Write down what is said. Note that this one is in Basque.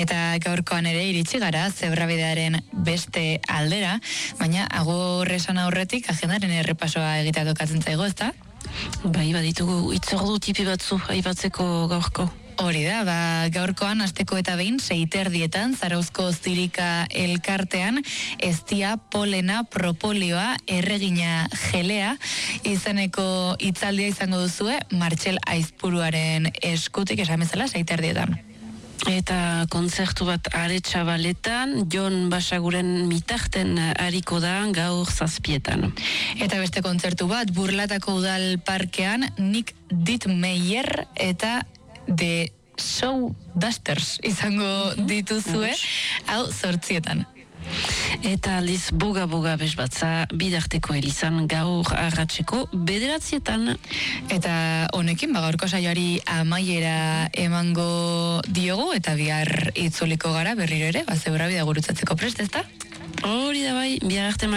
Eta gaurkoan ere iritsi gara zebrabidearen beste aldera, baina agur esan aurretik agendaren errepasoa egitea tokatzen zaigo, ezta? Bai, baditugu itzordu tipi batzu aipatzeko gaurko. Hori da, gaurkoan asteko eta behin 6:30 Zarauzko Zirika elkartean eztia, polena, propolioa, erregina, gelea izeneko hitzaldia izango duzue Martxel Aizpuruaren eskutik esan bezala 6:30. Eta kontzertu bat Aretsa Baletan, Jon Basaguren mitarten ariko da gaur 7:00. Eta beste kontzertu bat Burlatako Udal Parkean Nick Dittmeyer eta The Showdusters izango dituzue, hau 8:00. Eta aldiz boga bezbatza bidarteko elizan gaur arratseko 9:00. Eta honekin gaurko saioari amaiera emango diogu eta bihar itzuliko gara berriro ere, zebrabide gurutzatzeko prest, ezta? Hori da bai, bihar arte